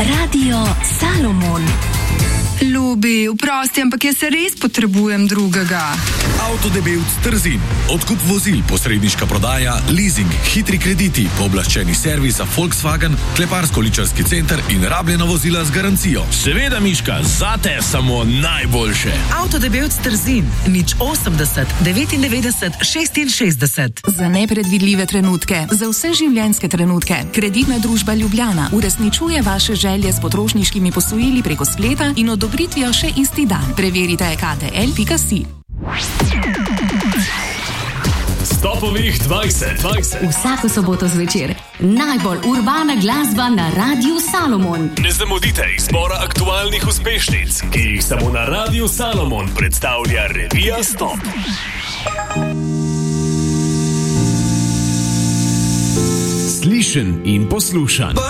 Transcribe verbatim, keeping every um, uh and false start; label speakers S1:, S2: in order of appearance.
S1: Radio Salomon.
S2: Ljubi, vprosti, ampak jaz se res potrebujem drugega.
S3: Avtodebevc Trzin. Odkup vozil, posredniška prodaja, leasing, hitri krediti, pooblaščeni servis za Volkswagen, kleparsko-ličarski center in rabljena vozila z garancijo.
S4: Seveda, Miška, zate samo najboljše.
S5: Avtodebevc Trzin. nič osemdeset, devetindevetdeset, šestinšestdeset.
S6: Za nepredvidljive trenutke, za vse življenjske trenutke. Kreditna družba Ljubljana uresničuje vaše želje s potrošniškimi posojili preko spleta in odobritvijo še isti dan. Preverite k t l pika si.
S4: Stopovih dvajset, dvajset.
S1: Vsako soboto zvečer. Najbolj urbana glasba na Radiu Salomon.
S4: Ne zamudite izbora aktualnih uspešnic, ki jih samo na Radiu Salomon predstavlja revija Stop. Slišen in poslušan.